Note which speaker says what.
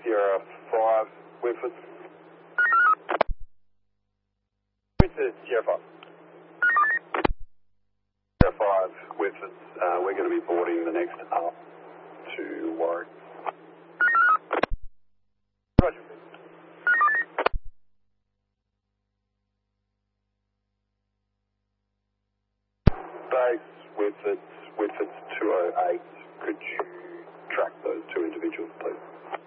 Speaker 1: Sierra 5, Whitford.
Speaker 2: Whitford, Sierra 5.
Speaker 1: Sierra 5, Whitford. We're going to be boarding the next up to Warwick.
Speaker 2: Roger.
Speaker 1: Base, Whitford's 208. Could you track those two individuals, please?